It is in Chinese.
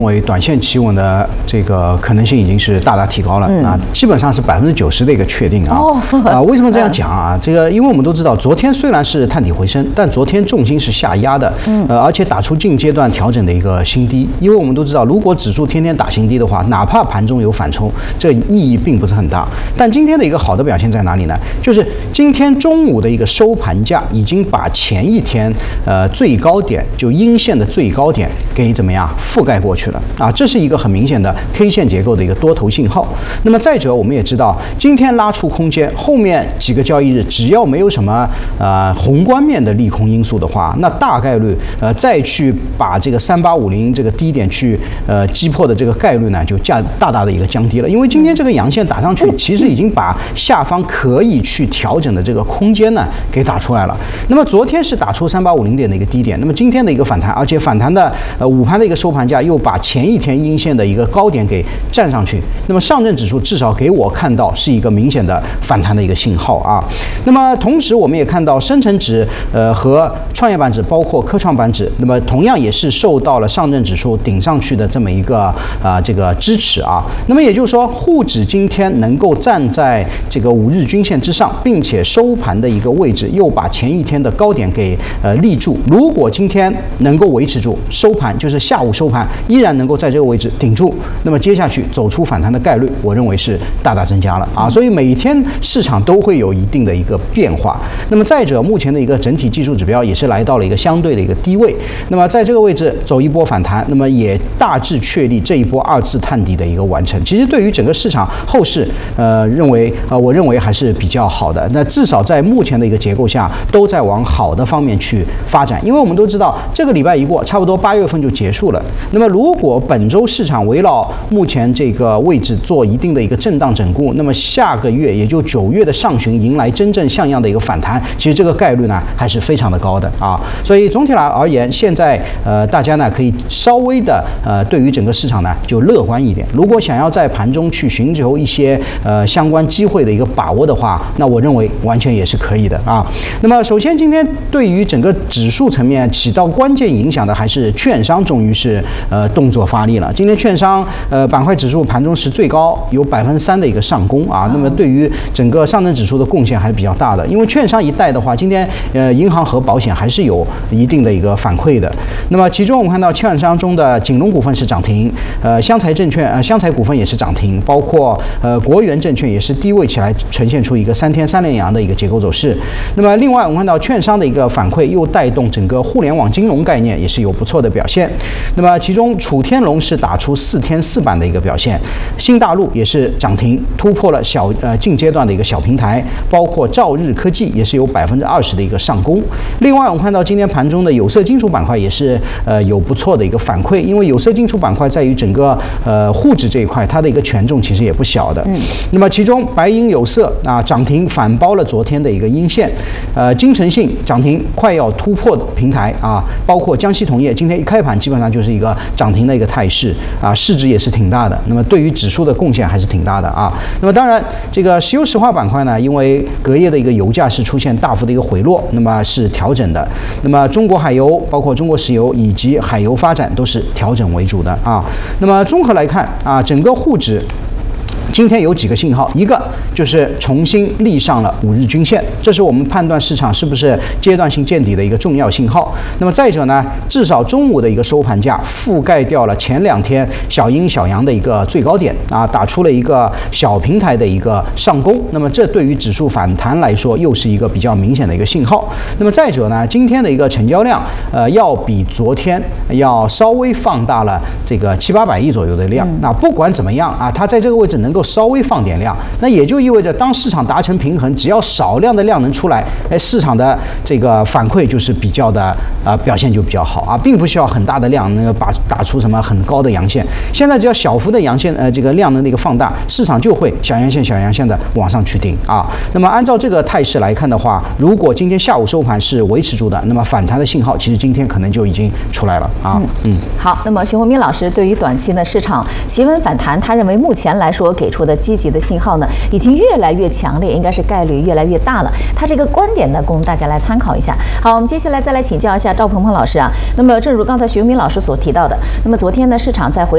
为短线企稳的这个可能性已经是大大提高了啊，基本上是90%的一个确定啊。为什么这样讲啊？这个因为我们都知道，昨天虽然是探底回升，但昨天重心是下压的，而且打出近阶段调整的一个新低。因为我们都知道，如果指数天天打新低的话，哪怕盘中有反抽，这意义并不是很大。但今天的一个好的表现在哪里呢？就是今天中午的一个收盘价已经把前一天最高点就阴线的最高点给怎么样覆盖过去了。这是一个很明显的 K 线结构的一个多头信号。那么再者，我们也知道，今天拉出空间，后面几个交易日只要没有什么宏观面的利空因素的话，那大概率再去把这个3850这个低点去击破的这个概率呢，就大大的一个降低了。因为今天这个阳线打上去，其实已经把下方可以去调整的这个空间呢给打出来了。那么昨天是打出3850点的一个低点，那么今天的一个反弹，而且反弹的午盘的一个收盘价又把前一天阴线的一个高点给站上去，那么上证指数至少给我看到是一个明显的反弹的一个信号啊。那么同时我们也看到深成指和创业板指包括科创板指，那么同样也是受到了上证指数顶上去的这么一个这个支持啊。那么也就是说，沪指今天能够站在这个5日均线之上，并且收盘的一个位置又把前一天的高点给立住。如果今天能够维持住收盘，就是下午收盘依然能够在这个位置顶住，那么接下去走出反弹的概率，我认为是大大增加了啊。所以每天市场都会有一定的一个变化。那么再者，目前的一个整体技术指标也是来到了一个相对的一个低位。那么在这个位置走一波反弹，那么也大致确立这一波2次探底的一个完成。其实对于整个市场后市，我认为还是比较好的。那至少在目前的一个结构下，都在往好的方面去发展。因为我们都知道，这个礼拜一过，差不多8月份就结束了。那么如果本周市场围绕目前这个位置做一定的一个震荡整固，那么下个月也就9月的上旬迎来真正像样的一个反弹，其实这个概率呢还是非常的高的啊。所以总体来而言，现在大家呢可以稍微的对于整个市场呢就乐观一点。如果想要在盘中去寻求一些相关机会的一个把握的话，那我认为完全也是可以的啊。那么首先今天对于整个指数层面起到关键影响的还是券商，终于是动作发力了。今天券商板块指数盘中是最高，有3%的一个上攻啊。那么对于整个上证指数的贡献还是比较大的。因为券商一带的话，今天银行和保险还是有一定的一个反馈的。那么其中我们看到券商中的锦龙股份是涨停，湘财股份也是涨停，包括国元证券也是低位起来呈现出一个3天3连阳的一个结构走势。那么另外我们看到券商的一个反馈又带动整个互联网金融概念也是有不错的表现。那么其中楚天龙是打出4天4板的一个表现，新大陆也是涨停，突破了近阶段的一个小平台，包括兆日科技也是有20%的一个上攻。另外我们看到今天盘中的有色金属板块也是有不错的一个反馈，因为有色金属板块在于整个沪指这一块，它的一个权重其实也不小的。那么其中白银有色涨停反包了昨天的一个阴线，金诚信涨停快要突破平台啊，包括江西铜业今天一开盘基本上就是一个涨停的一个态势啊，市值也是挺大的。那么对于指数的贡献还是挺大的啊。那么当然这个石油石化板块呢，因为隔夜的一个油价是出现大幅的一个回落，那么是调整的。那么中国海油、包括中国石油以及海油发展都是调整为主的啊。那么综合来看啊，整个沪指今天有几个信号，一个就是重新立上了5日均线，这是我们判断市场是不是阶段性见底的一个重要信号。那么再者呢，至少中午的一个收盘价覆盖掉了前2天小阴小阳的一个最高点啊，打出了一个小平台的一个上攻。那么这对于指数反弹来说又是一个比较明显的一个信号。那么再者呢，今天的一个成交量要比昨天要稍微放大了这个700-800亿左右的量。那不管怎么样啊，它在这个位置能够稍微放点量，那也就意味着当市场达成平衡，只要少量的量能出来，市场的这个反馈就是比较的表现就比较好啊，并不需要很大的量那个打出什么很高的阳线。现在只要小幅的阳线这个量能的一个放大，市场就会小阳线的往上去顶啊。那么按照这个态势来看的话，如果今天下午收盘是维持住的，那么反弹的信号其实今天可能就已经出来了啊。 好，那么徐宏斌老师对于短期呢市场企稳反弹，他认为目前来说给出的积极的信号呢，已经越来越强烈，应该是概率越来越大了。他这个观点呢，供大家来参考一下。好，我们接下来再来请教一下赵鹏鹏老师啊。那么正如刚才徐宏斌老师所提到的，那么昨天呢市场在回